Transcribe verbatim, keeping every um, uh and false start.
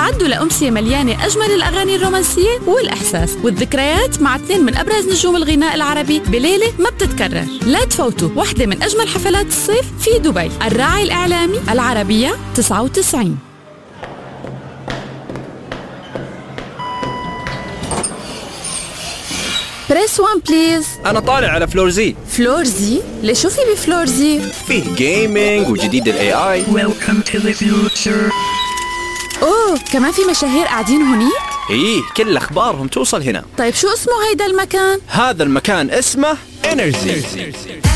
استعدوا لأمسية مليانة أجمل الأغاني الرومانسية والإحساس والذكريات مع اثنين من أبرز نجوم الغناء العربي بليلة ما بتتكرر. لا تفوتوا واحدة من أجمل حفلات الصيف في دبي. الراعي الإعلامي العربية تسعة وتسعين. بريس وان بليز. أنا طالع على فلور زي. فلور زي؟ ليش شو في بفلور زي؟ فيه جيمينج وجديد ال إيه آي. Welcome to the future. أوه كمان في مشاهير قاعدين هونيك؟ إيه كل أخبارهم توصل هنا. طيب شو اسمه هيدا المكان؟ هذا المكان اسمه إنرجي.